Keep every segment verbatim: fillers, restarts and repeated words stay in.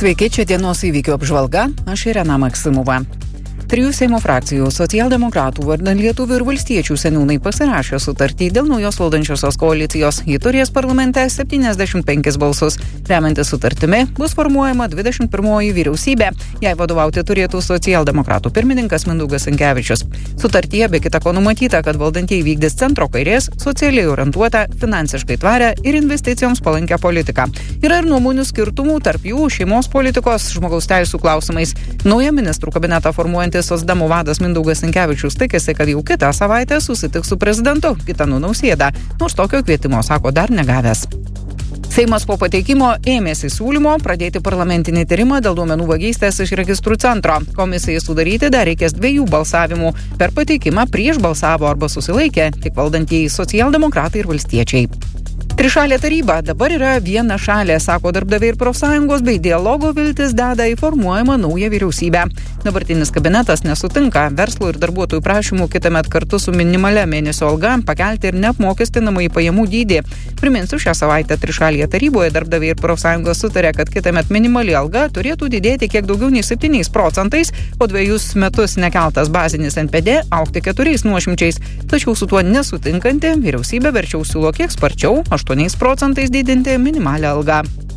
Sveiki, čia dienos įvykių apžvalga, aš Irena Maksimova. Trijų Seimo frakcijų socialdemokratų vardan Lietuvių ir valstiečių seniūnai pasirašė sutartį dėl naujos valdančiosios koalicijos. Ji turės parlamente septyniasdešimt penkis balsus. Remiantis sutartimi, bus formuojama dvidešimt pirmoji vyriausybė. Jai vadovauti turėtų socialdemokratų pirmininkas Mindaugas Sinkevičius. Sutartyje be kita ko numatyta, kad valdantieji vykdys centro kairės, socialiai orientuotą, finansiškai tvarę ir investicijoms palankę politiką. Yra ir nuomonių skirtumų, tarp jų šeimos politikos, žmogaus teisų klausimais. Naują ministrų kabinetą formuojantis socdemų vadas Mindaugas Sinkevičius tikisi, kad jau kitą savaitę susitiks su prezidentu Gitanu Nausėda, nors tokio kvietimo, sako, dar negavęs. Seimas po pateikimo ėmėsi siūlymo pradėti parlamentinį tyrimą dėl duomenų vagystės iš registrų centro. Komisijai sudaryti dar reikės dviejų balsavimų. Per pateikimą prieš balsavo arba susilaikė tik valdantieji socialdemokratai ir valstiečiai. Trišalė taryba dabar yra viena šalė, sako darbdaviai ir profsąjungos, bei dialogo viltis deda į formuojamą naują vyriausybę. Dabartinis kabinetas nesutinka verslo ir darbuotojų prašymų kitąmet kartu su minimalia mėnesio alga pakelti ir neapmokestinamąjį pajamų dydį. Priminsiu, šią savaitę trišalėje taryboje darbdaviai ir profsąjungos sutarė, kad kitąmet minimali alga turėtų didėti kiek daugiau nei septyniais procentais, o dviejus metus nekeltas bazinis N P D augti keturiais nuošimčiais. Tačiau su tuo nesutinkanti vyriausybė verčiau siūlo kiek sparčiau, aštuoniais procentais didinti minimalią algą.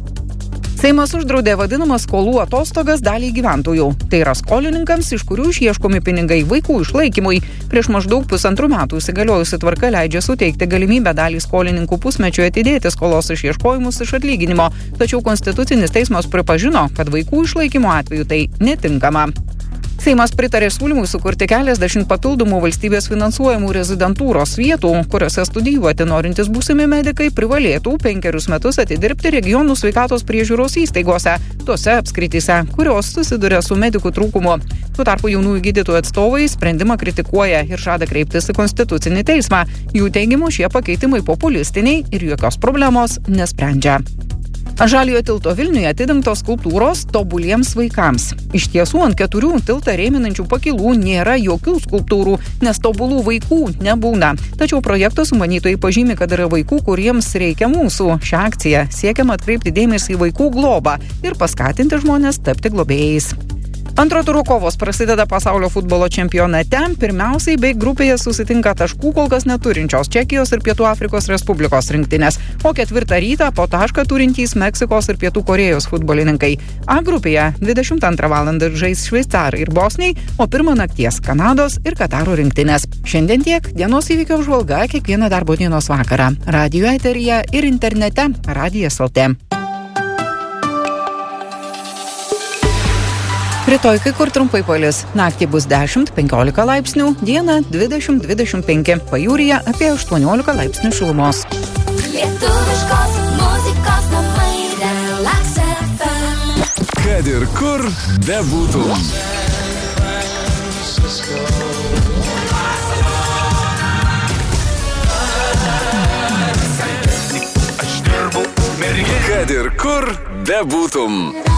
Seimas uždraudė vadinamas skolų atostogas daliai gyventojų. Tai yra skolininkams, iš kurių išieškomi pinigai vaikų išlaikymui. Prieš maždaug pusantrų metų įsigaliojusi tvarka leidžia suteikti galimybę dalį skolininkų pusmečiui atidėti skolos išieškojimus iš atlyginimo. Tačiau Konstitucinis teismas pripažino, kad vaikų išlaikymo atveju tai netinkama. Seimas pritarė siūlymui sukurti keliasdešimt papildomų valstybės finansuojamų rezidentūros vietų, kuriuose studijuoti norintys būsimi medikai privalėtų penkerius metus atidirbti regionų sveikatos priežiūros įstaigose, tose apskrityse, kurios susiduria su medikų trūkumu. Tuo tarpu jaunųjų gydytojų atstovai sprendimą kritikuoja ir žada kreiptis į Konstitucinį teismą. Jų teigimu šie pakeitimai populistiniai ir jokios problemos nesprendžia. Ant Žaliojo tilto Vilniuje atidengtos skulptūros tobuliems vaikams. Iš tiesų, ant keturių tiltą rėminančių pakilų nėra jokių skulptūrų, nes tobulų vaikų nebūna. Tačiau projekto sumanytojai pažymi, kad yra vaikų, kuriems reikia mūsų. Šią akciją siekiama atkreipti dėmesį į vaikų globą ir paskatinti žmones tapti globėjais. Antro turo kovos prasideda pasaulio futbolo čempionate. Pirmiausiai B grupėje susitinka taškų kol kas neturinčios Čekijos ir Pietų Afrikos Respublikos rinktinės, o ketvirtą rytą po tašką turintys Meksikos ir Pietų Korėjos futbolininkai. A grupėje dvidešimt antrą valandą žais šveicarai ir bosniai, o pirmą nakties Kanados ir Kataro rinktinės. Šiandien tiek, dienos įvykio apžvalga kiekvieną darbo dienos vakarą. Radijo eteryje ir internete radijas L T. Rytoj kai kur trumpai palis. Naktį bus dešimt penkiolika laipsnių, dieną dvidešimt dvidešimt penki, pajūryje apie aštuoniolika laipsnių šilumos. Lietuviškos muzikos namai Relax F M. Kad ir kur bebūtum. Kad ir kur bebūtum.